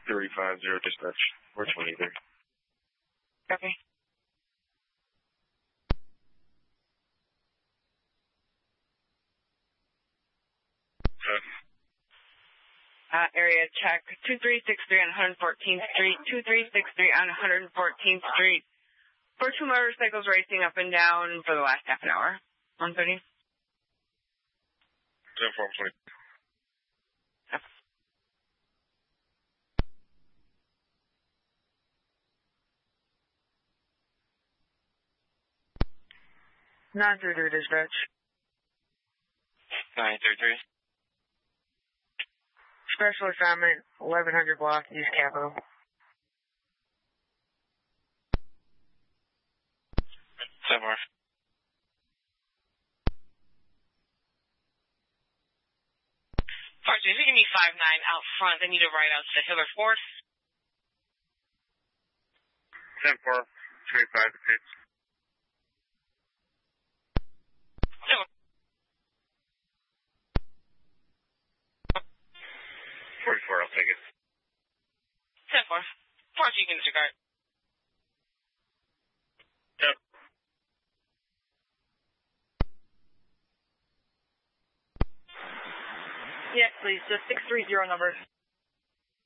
350 dispatch, 423. Copy. Area check 2363 on 114th Street, 2363 on 114th Street. For two motorcycles racing up and down for the last half an hour. 130. 10-4, 933 dispatch. 933. Special assignment 1100 block, East Capitol. 7-4. Sergeant, if you give me 5-9 out front, they need to ride out to the Hiller Force. 10-4, 25 to 44, I'll take it. 10-4. 4, you can disregard. Yep. Yes, please. Just 630 number.